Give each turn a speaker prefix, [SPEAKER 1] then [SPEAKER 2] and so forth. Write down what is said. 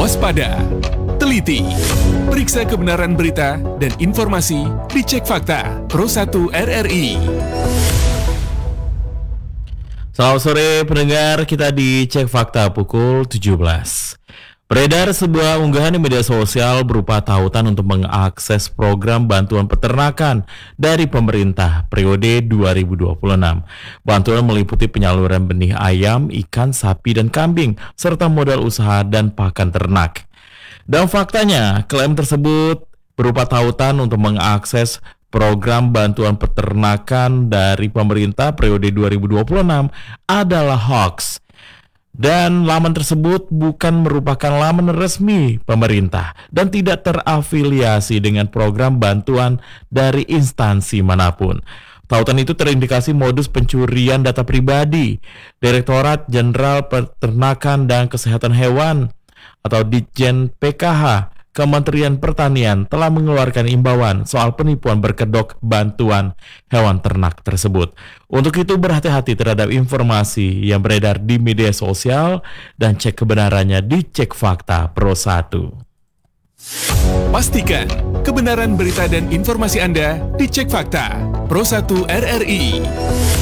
[SPEAKER 1] Waspada, teliti, periksa kebenaran berita dan informasi di Cek Fakta Pro 1 RRI.
[SPEAKER 2] Selamat sore pendengar, kita di Cek Fakta pukul 17. Beredar sebuah unggahan di media sosial berupa tautan untuk mengakses program bantuan peternakan dari pemerintah periode 2026. Bantuan meliputi penyaluran benih ayam, ikan, sapi, dan kambing, serta modal usaha dan pakan ternak. Dan faktanya, klaim tersebut berupa tautan untuk mengakses program bantuan peternakan dari pemerintah periode 2026 adalah hoax. Dan laman tersebut bukan merupakan laman resmi pemerintah dan tidak terafiliasi dengan program bantuan dari instansi manapun. Tautan itu terindikasi modus pencurian data pribadi. Direktorat Jenderal Peternakan dan Kesehatan Hewan atau Ditjen PKH Kementerian Pertanian telah mengeluarkan imbauan soal penipuan berkedok bantuan hewan ternak tersebut. Untuk itu berhati-hati terhadap informasi yang beredar di media sosial dan cek kebenarannya di Cek Fakta Pro 1.
[SPEAKER 1] Pastikan kebenaran berita dan informasi Anda di Cek Fakta Pro 1 RRI.